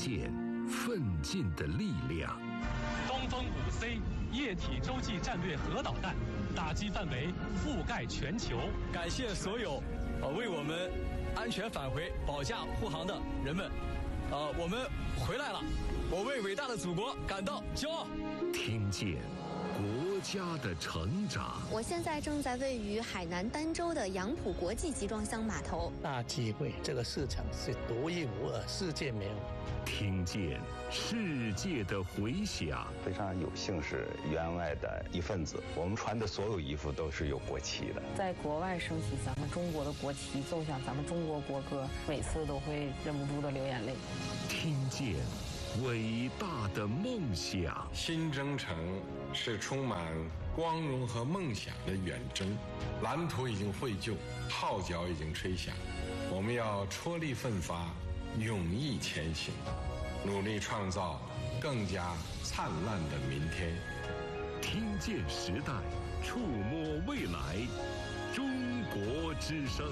见奋进的力量。 东风5C 液体洲际战略核导弹打击范围覆盖全球。 感谢所有为我们安全返回保驾护航的人们。我们回来了，我为伟大的祖国感到骄傲。 听见国家的成长。 我现在正在位于海南儋州的杨浦国际集装箱码头。 大机会，这个市场是独一无二，世界没有。 听见世界的回响。 非常有幸是员外的一份子，我们穿的所有衣服都是有国旗的。 在国外升起咱们中国的国旗，奏响咱们中国国歌，每次都会忍不住的流眼泪。 听见伟大的梦想。 新征程是充满光荣和梦想的远征，蓝图已经绘就，号角已经吹响，我们要踔厉奋发，勇毅前行，努力创造更加灿烂的明天。 听见时代，触摸未来，中国之声。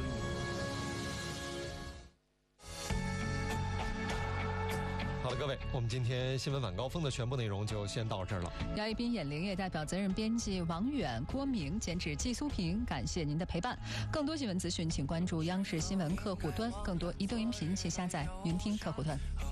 好了，各位，我们今天新闻晚高峰的全部内容就先到这儿了。 姚一斌、演玲也代表责任编辑王远、郭明，监制季苏平，感谢您的陪伴。更多新闻资讯，请关注央视新闻客户端，更多移动音频，请下载云听客户端。